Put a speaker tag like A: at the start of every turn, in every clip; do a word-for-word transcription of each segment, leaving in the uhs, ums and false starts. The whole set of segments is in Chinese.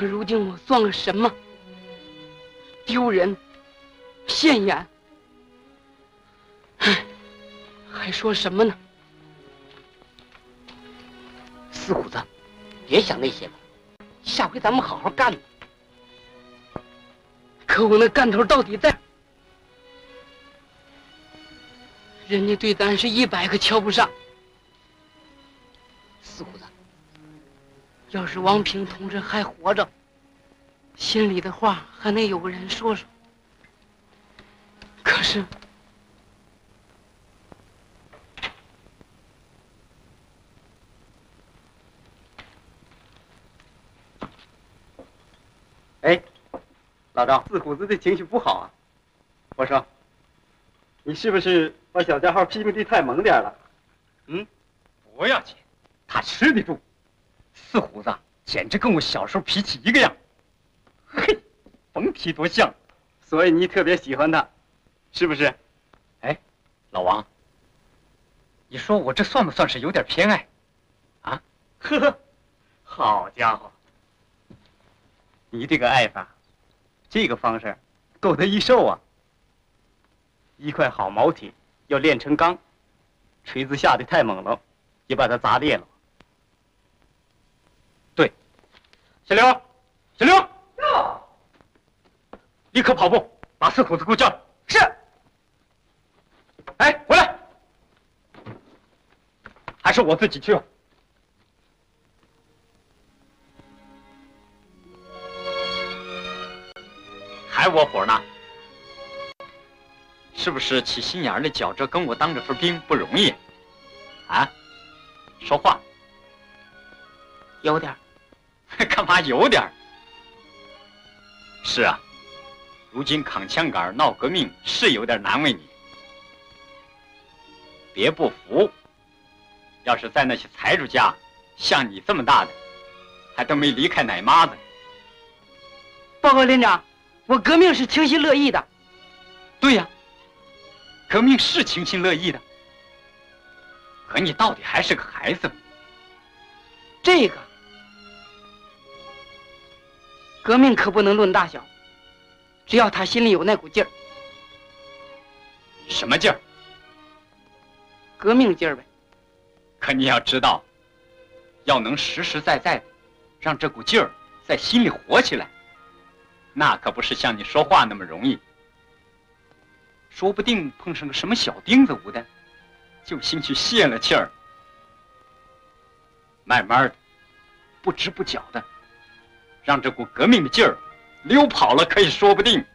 A: 可如今我算个什么？丢人，现眼。唉，还说什么呢？
B: 四虎子，别想那些了，下回咱们好好干。
A: 可我那干头到底在？人家对咱是一百个瞧不上。
B: 四虎子，
A: 要是王平同志还活着，心里的话还能有个人说说。可是，
C: 哎，老赵，四虎子的情绪不好啊。我说，你是不是把小家伙批评的太猛点了？
D: 嗯，不要紧，他吃得住。四虎子简直跟我小时候脾气一个样，嘿，甭提多像。
C: 所以你特别喜欢他，是不是？
D: 哎，老王，你说我这算不算是有点偏爱？啊？
C: 呵呵，好家伙，你这个爱法，这个方式够他一受啊！一块好毛铁要炼成钢，锤子下的太猛了，也把它砸裂了。
D: 对，小刘，小刘，哟，立刻跑步，把四虎子给我叫来。
C: 是。
D: 哎，回来，还是我自己去吧。还窝火呢？是不是起心眼儿的觉着跟我当这份兵不容易？啊？说话。
A: 有点。
D: 干嘛有点？是啊，如今扛枪杆闹革命是有点难为你。别不服，要是在那些财主家，像你这么大的，还都没离开奶妈子。
A: 报告连长，我革命是情心乐意的。
D: 对呀，革命是情心乐意的，可你到底还是个孩子。
A: 这个革命可不能论大小，只要他心里有那股劲儿。
D: 什么劲儿？
A: 革命劲儿呗。
D: 可你要知道，要能实实在在的让这股劲儿在心里活起来，那可不是像你说话那么容易。说不定碰上个什么小钉子捂的，就兴许泄了气儿。慢慢的，不知不觉的，让这股革命的劲儿溜跑了，可以说不定。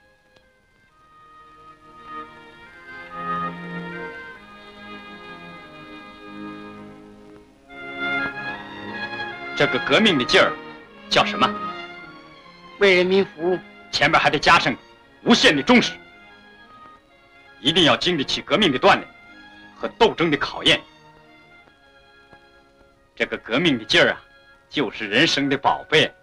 D: 这个革命的劲儿叫什么？
A: 为人民服务。
D: 前面还得加上无限的忠实，一定要经得起革命的锻炼和斗争的考验。这个革命的劲儿啊，就是人生的宝贝。